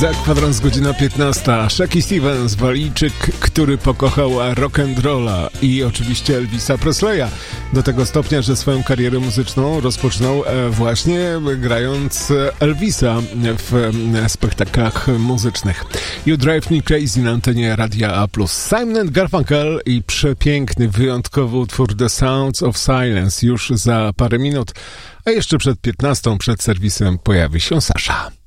Za kwadrans godzina 15. Shaki Stevens, Walijczyk, który pokochał rock'n'rolla i oczywiście Elvisa Presleya. Do tego stopnia, że swoją karierę muzyczną rozpoczynał właśnie grając Elvisa w spektaklach muzycznych. You Drive Me Crazy na antenie Radia A+. Simon & Garfunkel i przepiękny, wyjątkowy utwór The Sounds of Silence już za parę minut, a jeszcze przed 15, przed serwisem pojawi się Sasza.